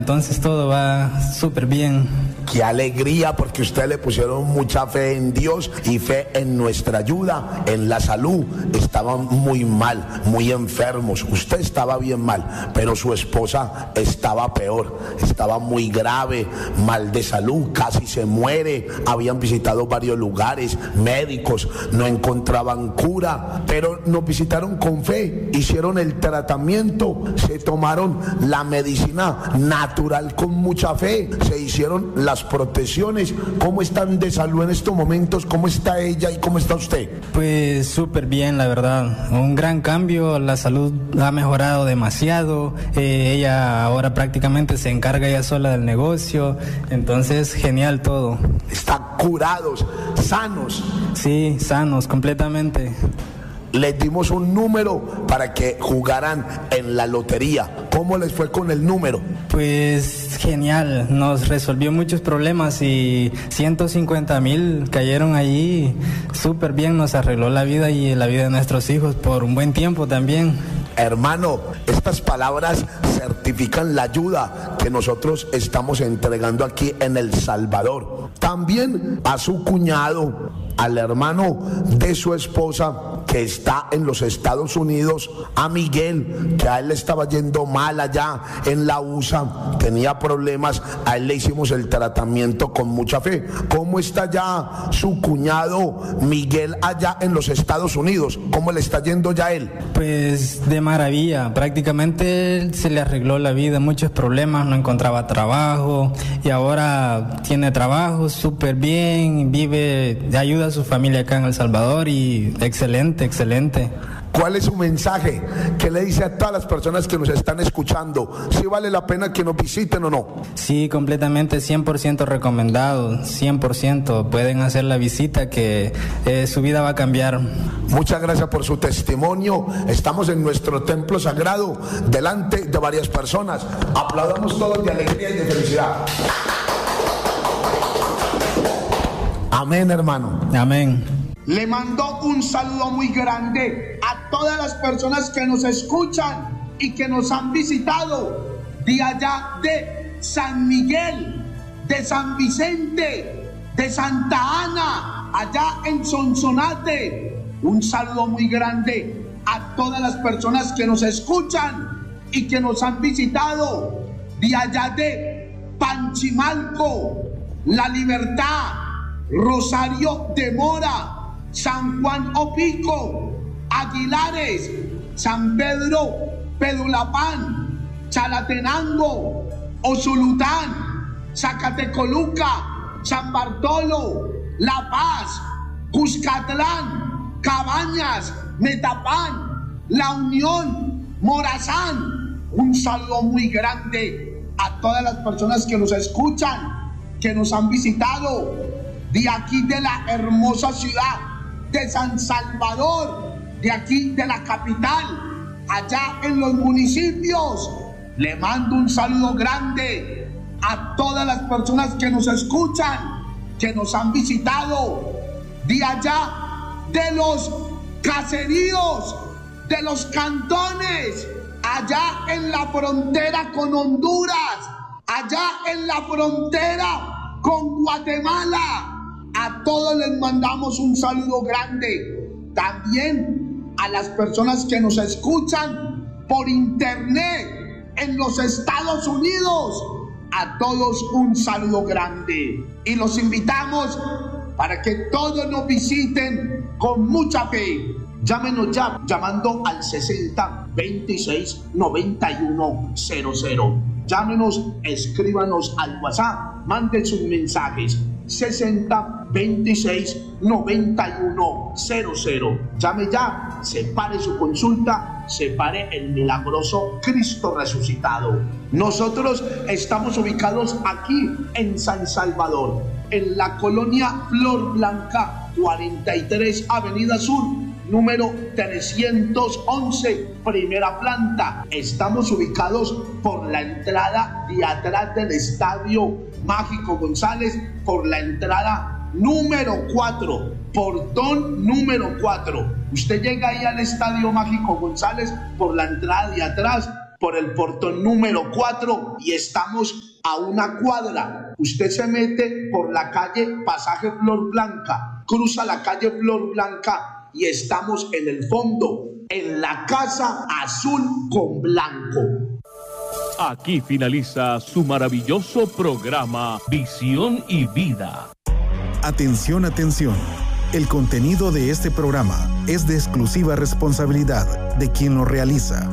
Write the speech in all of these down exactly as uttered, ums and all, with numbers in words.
Entonces todo va súper bien. Qué alegría, porque ustedes le pusieron mucha fe en Dios y fe en nuestra ayuda, en la salud. Estaban muy mal, muy enfermos. Usted estaba bien mal, pero su esposa estaba peor. Estaba muy grave, mal de salud, casi se muere. Habían visitado varios lugares, médicos, no encontraban cura, pero nos visitaron con fe, hicieron el tratamiento, se tomaron la medicina natural con mucha fe, se hicieron las protecciones. ¿Cómo están de salud en estos momentos? ¿Cómo está ella y cómo está usted? Pues súper bien, la verdad. Un gran cambio, la salud ha mejorado demasiado. Eh, ella ahora prácticamente se encarga ella sola del negocio. Entonces, genial todo. Están curados, sanos. Sí, sanos, completamente. Les dimos un número para que jugaran en la lotería. ¿Cómo les fue con el número? Pues genial, nos resolvió muchos problemas y ciento cincuenta mil cayeron allí. Súper bien, nos arregló la vida y la vida de nuestros hijos por un buen tiempo también. Hermano, estas palabras certifican la ayuda que nosotros estamos entregando aquí en El Salvador. También a su cuñado, al hermano de su esposa que está en los Estados Unidos, a Miguel, que a él le estaba yendo mal allá en la U S A, tenía problemas, a él le hicimos el tratamiento con mucha fe. ¿Cómo está ya su cuñado Miguel allá en los Estados Unidos? ¿Cómo le está yendo ya él? Pues de maravilla, prácticamente se le arregló la vida, muchos problemas, no encontraba trabajo y ahora tiene trabajo súper bien, vive, ayuda a su familia acá en El Salvador y excelente, excelente. ¿Cuál es su mensaje? ¿Qué le dice a todas las personas que nos están escuchando? ¿Sí vale la pena que nos visiten o no? Sí, completamente, cien por ciento recomendado, cien por ciento. Pueden hacer la visita que eh, su vida va a cambiar. Muchas gracias por su testimonio. Estamos en nuestro templo sagrado, delante de varias personas. Aplaudamos todos de alegría y de felicidad. Amén, hermano. Amén. Le mando un saludo muy grande a todas las personas que nos escuchan y que nos han visitado de allá de San Miguel, de San Vicente, de Santa Ana, allá en Sonsonate. Un saludo muy grande a todas las personas que nos escuchan y que nos han visitado de allá de Panchimalco, La Libertad, Rosario de Mora, San Juan Opico, Aguilares, San Pedro Pedulapán, Chalatenango, Osulután, Zacatecoluca, San Bartolo, La Paz, Cuscatlán, Cabañas, Metapán, La Unión, Morazán. Un saludo muy grande a todas las personas que nos escuchan, que nos han visitado de aquí de la hermosa ciudad de San Salvador, de aquí de la capital, allá en los municipios. Le mando un saludo grande a todas las personas que nos escuchan, que nos han visitado de allá de los caseríos, de los cantones, allá en la frontera con Honduras, allá en la frontera con Guatemala. A todos les mandamos un saludo grande. También a las personas que nos escuchan por internet en los Estados Unidos, a todos un saludo grande. Y los invitamos para que todos nos visiten con mucha fe. Llámenos ya llamando al sesenta veintiséis noventa y uno cero cero. Llámenos, escríbanos al WhatsApp, manden sus mensajes. sesenta veintiséis noventa y uno cero cero. Llame ya, separe su consulta, separe el milagroso Cristo resucitado. Nosotros estamos ubicados aquí en San Salvador, en la colonia Flor Blanca, cuarenta y tres Avenida Sur, número trescientos once, primera planta. Estamos ubicados por la entrada de atrás del Estadio Mágico González, por la entrada número cuatro, portón número cuatro. Usted llega ahí al Estadio Mágico González por la entrada de atrás por el portón número cuatro y estamos a una cuadra. Usted se mete por la calle Pasaje Flor Blanca, cruza la calle Flor Blanca y estamos en el fondo, en la casa azul con blanco. Aquí finaliza su maravilloso programa Visión y Vida. Atención, atención. El contenido de este programa es de exclusiva responsabilidad de quien lo realiza.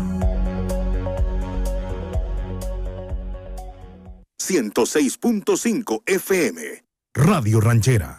ciento seis punto cinco F M, Radio Ranchera.